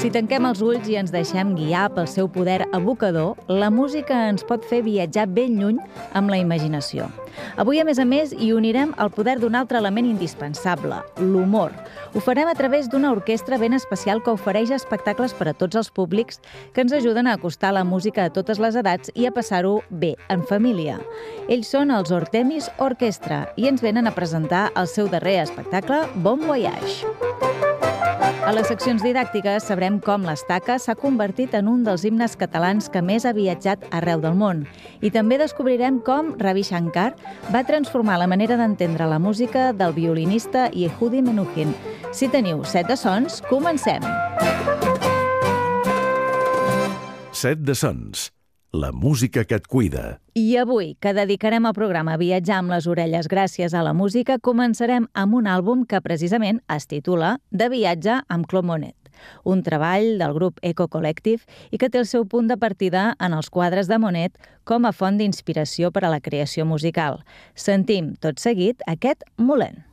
Si tanquem els ulls i ens deixem guiar pel seu poder evocador, la música ens pot fer viatjar ben lluny amb la imaginació. Avui, a més, hi unirem el poder d'un altre element indispensable, l'humor. Ho farem a través d'una orquestra ben especial que ofereix espectacles per a tots els públics que ens ajuden a acostar la música a totes les edats i a passar-ho bé, en família. Ells són els Hortemis Orquestra i ens venen a presentar el seu darrer espectacle, Bon Voyage. A les seccions didàctiques sabrem com l'estaca s'ha convertit en un dels himnes catalans que més ha viatjat arreu del món. I també descobrirem com Ravi Shankar va transformar la manera d'entendre la música del violinista Yehudi Menuhin. Si teniu set de sons, comencem! Set de sons. La música que et cuida. I avui, que dedicarem el programa a viatjar amb les orelles gràcies a la música, començarem amb un àlbum que precisament es titula De viatge amb Claude Monet, un treball del grup Eco Collective i que té el seu punt de partida en els quadres de Monet com a font d'inspiració per a la creació musical. Sentim tot seguit aquest Moulin.